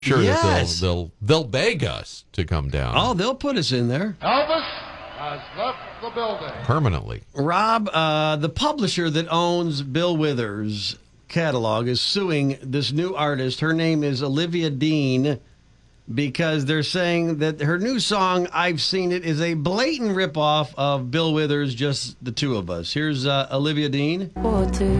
sure Yes. that they'll beg us to come down. Oh, they'll put us in there. Elvis has left the building. Permanently. Rob, the publisher that owns Bill Withers' catalog is suing this new artist. Her name is Olivia Dean, because they're saying that her new song, I've Seen It, is a blatant ripoff of Bill Withers' Just the Two of Us. Here's Olivia Dean. For to